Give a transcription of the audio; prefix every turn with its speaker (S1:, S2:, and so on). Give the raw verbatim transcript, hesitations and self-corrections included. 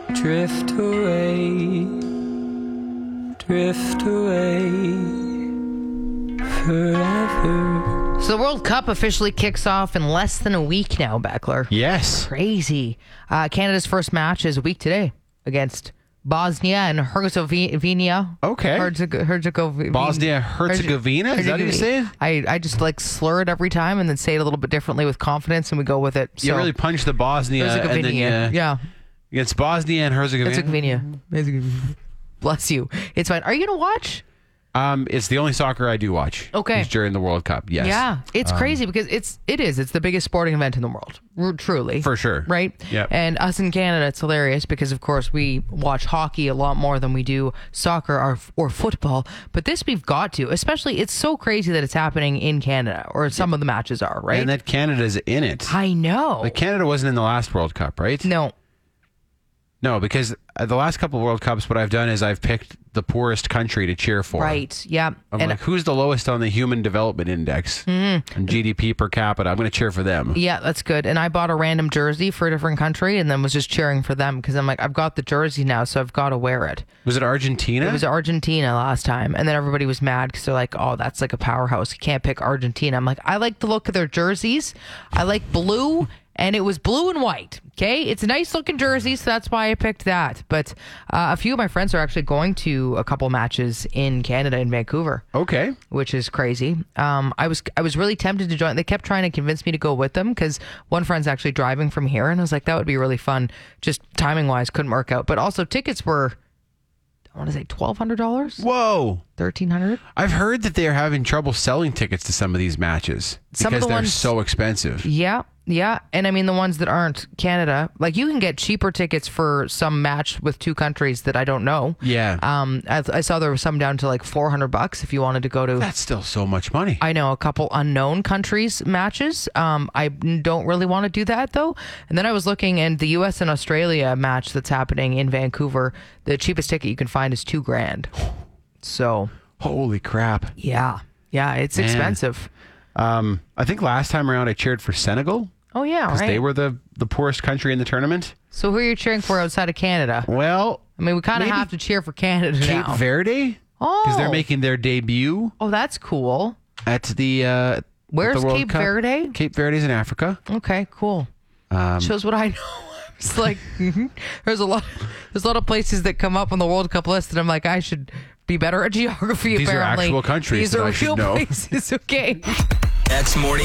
S1: Drift away, drift away forever.
S2: So the World Cup officially kicks off in less than a week now, Beckler.
S3: Yes.
S2: Crazy. Uh, Canada's first match is a week today against Bosnia and Herzegovina.
S3: Okay.
S2: Herzeg- Herzegovina.
S3: Bosnia Herzegovina? Is that how you say it?
S2: I, I just like slur it every time and then say it a little bit differently with confidence and we go with it.
S3: You
S2: so,
S3: really punch the Bosnia and then
S2: Herzegovina.
S3: you,
S2: Yeah.
S3: against Bosnia and Herzegovina.
S2: Herzegovina. Herzegovina. Bless you. It's fine. Are you going to watch?
S3: Um, it's the only soccer I do watch.
S2: Okay.
S3: Is during the World Cup. Yes.
S2: Yeah, it's
S3: Um,
S2: crazy because it's it is it's the biggest sporting event in the world, r- truly.
S3: For sure.
S2: Right?
S3: Yep.
S2: And us in Canada, it's hilarious because of course we watch hockey a lot more than we do soccer or or football. But this we've got to, especially it's so crazy that it's happening in Canada, or some of the matches are, right?
S3: And that Canada's in it.
S2: I know.
S3: Like Canada wasn't in the last World Cup, right?
S2: No.
S3: No, because uh, the last couple of World Cups, what I've done is I've picked the poorest country to cheer for.
S2: Right. Yeah.
S3: I'm
S2: and
S3: like, who's the lowest on the Human Development Index mm-hmm. and G D P per capita? I'm going to cheer for them.
S2: Yeah, that's good. And I bought a random jersey for a different country and then was just cheering for them because I'm like, I've got the jersey now, so I've got to wear it.
S3: Was it Argentina?
S2: It was Argentina last time. And then everybody was mad because they're like, oh, that's like a powerhouse. You can't pick Argentina. I'm like, I like the look of their jerseys. I like blue. And it was blue and white. Okay. It's a nice looking jersey. So that's why I picked that. But uh, a few of my friends are actually going to a couple matches in Canada, in Vancouver.
S3: Okay.
S2: Which is crazy. Um, I was I was really tempted to join. They kept trying to convince me to go with them because one friend's actually driving from here. And I was like, that would be really fun. Just timing wise, couldn't work out. But also tickets were, I want to say twelve hundred dollars.
S3: Whoa.
S2: thirteen hundred dollars.
S3: I've heard that they're having trouble selling tickets to some of these matches
S2: Some
S3: because
S2: of the
S3: they're
S2: ones-
S3: so expensive.
S2: Yeah, yeah. And I mean, the ones that aren't Canada, like you can get cheaper tickets for some match with two countries that I don't know.
S3: Yeah.
S2: Um, I, I saw there was some down to like four hundred bucks if you wanted to go to.
S3: That's still so much money.
S2: I know a couple unknown countries matches. Um, I don't really want to do that though. And then I was looking, and the U S and Australia match that's happening in Vancouver, the cheapest ticket you can find is two grand. So.
S3: Holy crap.
S2: Yeah. Yeah, it's
S3: Man.
S2: expensive.
S3: Um, I think last time around I cheered for Senegal.
S2: Oh, yeah,
S3: Because
S2: right.
S3: they were the, the poorest country in the tournament.
S2: So who are you cheering for outside of Canada?
S3: Well,
S2: I mean, we kind of
S3: maybe
S2: have to cheer for Canada
S3: Cape
S2: now.
S3: Verde.
S2: Oh.
S3: Because they're making their debut
S2: Oh, that's cool.
S3: at the uh, at
S2: Where's
S3: the World
S2: Cape
S3: Cup.
S2: Verde?
S3: Cape Verde's in Africa.
S2: Okay, cool.
S3: Um,
S2: Shows what I know. It's like mhm. there's a lot. There's a lot of places that come up on the World Cup list, and I'm like, I should be better at geography.
S3: These are
S2: apparently,
S3: actual countries
S2: These
S3: that
S2: are
S3: I should
S2: real
S3: know.
S2: places. Okay.
S4: X Morning.